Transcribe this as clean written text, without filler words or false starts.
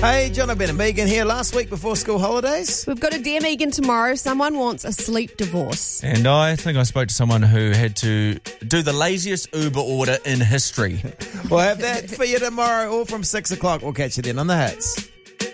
Hey, John Ben and Megan here. Last week before school holidays. We've got a Dear Megan tomorrow. Someone wants a sleep divorce. And I think I spoke to someone who had to do the laziest Uber order in history. We'll have that for you tomorrow, all from 6 o'clock. We'll catch you then on the Hits.